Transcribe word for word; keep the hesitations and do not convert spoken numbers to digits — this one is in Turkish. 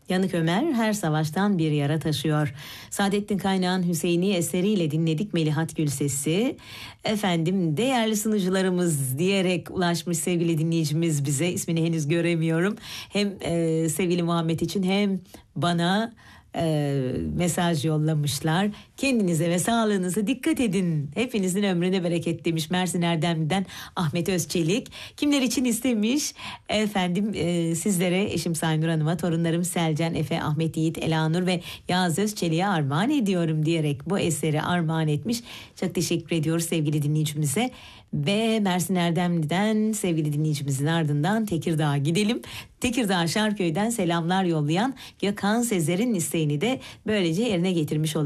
Yanık Ömer her savaştan bir yara taşıyor. Saadettin Kaynağ'ın Hüseyini eseriyle dinledik Melihat Gülses'i. Efendim değerli sunucularımız diyerek ulaşmış sevgili dinleyicimiz bize. İsmini henüz göremiyorum. Hem e, sevgili Muhammed için hem bana e, mesaj yollamışlar. Kendinize ve sağlığınıza dikkat edin. Hepinizin ömrüne bereket demiş Mersin Erdemli'den Ahmet Özçelik. Kimler için istemiş? Efendim e, sizlere eşim Saynur Hanım'a, torunlarım Selcan, Efe, Ahmet Yiğit, Elanur ve Yağız Özçelik'e armağan ediyorum diyerek bu eseri armağan etmiş. Çok teşekkür ediyoruz sevgili dinleyicimize. Ve Mersin Erdemli'den sevgili dinleyicimizin ardından Tekirdağ'a gidelim. Tekirdağ Şarköy'den selamlar yollayan Gökhan Sezer'in isteğini de böylece yerine getirmiş olalım.